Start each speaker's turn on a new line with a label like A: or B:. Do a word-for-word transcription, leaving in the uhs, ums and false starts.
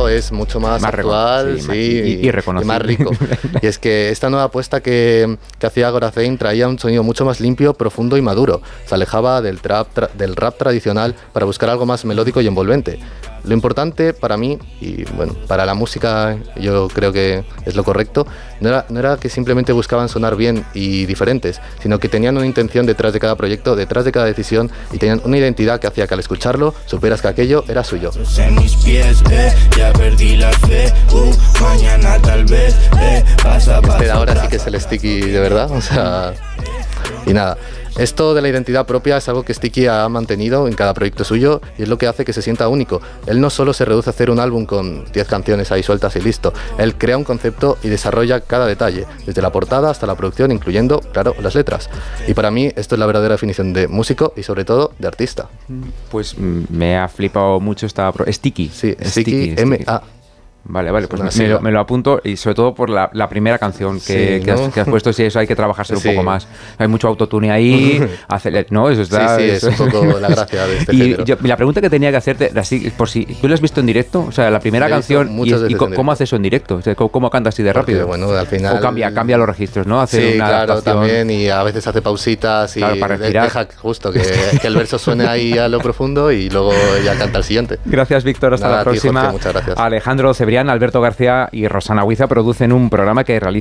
A: sonido es mucho más, más actual sí, sí, y, y, y más rico. Y es que esta nueva apuesta que, que hacía Gorazain traía un sonido mucho más limpio, profundo y maduro. Se alejaba del, trap, tra, del rap tradicional para buscar algo más melódico y envolvente. Lo importante para mí, y bueno, para la música yo creo que es lo correcto, no era, no era que simplemente buscaban sonar bien y diferentes, sino que tenían una intención detrás de cada proyecto, detrás de cada decisión, y tenían una identidad que hacía que al escucharlo supieras que aquello era suyo. Este de ahora sí que es el Sticky de verdad, o sea... Y nada, esto de la identidad propia es algo que Sticky ha mantenido en cada proyecto suyo y es lo que hace que se sienta único. Él no solo se reduce a hacer un álbum con diez canciones ahí sueltas y listo. Él crea un concepto y desarrolla cada detalle, desde la portada hasta la producción, incluyendo, claro, las letras. Y para mí esto es la verdadera definición de músico y sobre todo de artista.
B: Pues me ha flipado mucho esta... Pro- Sticky.
A: Sí, Sticky, M A.
B: Vale, vale, pues me lo, me lo apunto y sobre todo por la, la primera canción que, sí, que, ¿no? has, que has puesto, si eso hay que trabajárselo sí. un poco más. Hay mucho autotune ahí, hacer, ¿no? Eso está,
A: sí, sí,
B: eso.
A: es un poco la gracia de este
B: y
A: género.
B: Yo, la pregunta que tenía que hacerte, así, por si tú lo has visto en directo, o sea, la primera canción, y, y ¿cómo haces eso en directo? O sea, ¿cómo, cómo cantas así de rápido?
A: Porque, bueno, al final...
B: O cambia, cambia los registros, ¿no? Hacer
A: sí,
B: una
A: claro,
B: adaptación.
A: También, y a veces hace pausitas y
B: claro, para respirar.
A: Deja justo que, que el verso suene ahí a lo profundo y luego ya canta el siguiente.
B: Gracias, Víctor, hasta Nada, la próxima.
A: Ti, Jorge, muchas gracias.
B: Alejandro Cebrián, Alberto García y Rosana Huiza producen un programa que realiza